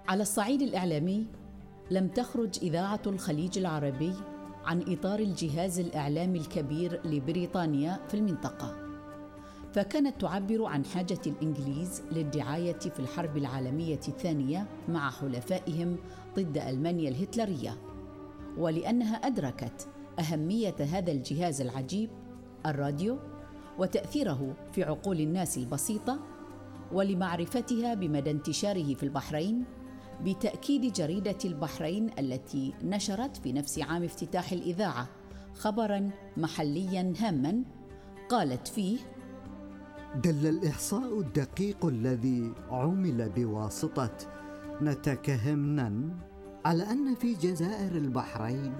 على الصعيد الإعلامي، لم تخرج إذاعة الخليج العربي عن إطار الجهاز الإعلامي الكبير لبريطانيا في المنطقة، فكانت تعبر عن حاجة الإنجليز للدعاية في الحرب العالمية الثانية مع حلفائهم ضد ألمانيا الهتلرية، ولأنها أدركت أهمية هذا الجهاز العجيب الراديو وتأثيره في عقول الناس البسيطة، ولمعرفتها بمدى انتشاره في البحرين، بتأكيد جريدة البحرين التي نشرت في نفس عام افتتاح الإذاعة خبراً محلياً هاماً قالت فيه: دل الإحصاء الدقيق الذي عمل بواسطة نتكهمنن على أن في جزائر البحرين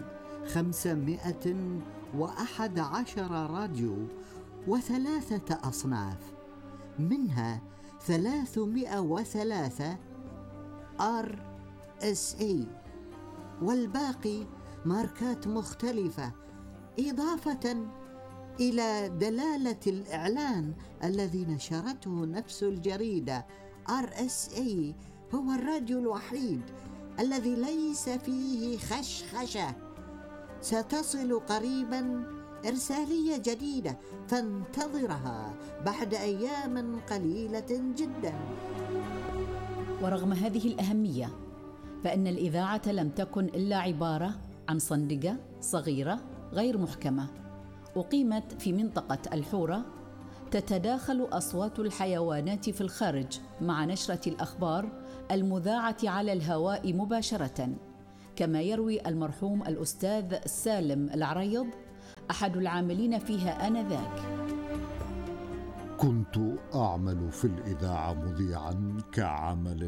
511 راديو و3 أصناف، منها 303 RSA والباقي ماركات مختلفة، إضافة إلى دلالة الإعلان الذي نشرته نفس الجريدة. RSA هو الراديو الوحيد الذي ليس فيه خشخشة. ستصل قريباً إرسالية جديدة، فانتظرها بعد أيام قليلة جداً. ورغم هذه الأهمية، فإن الإذاعة لم تكن إلا عبارة عن صندقة صغيرة غير محكمة أقيمت في منطقة الحورة، تتداخل أصوات الحيوانات في الخارج مع نشرة الأخبار المذاعة على الهواء مباشرة، كما يروي المرحوم الأستاذ سالم العريض أحد العاملين فيها آنذاك: كنت أعمل في الإذاعة مذيعاً كعمل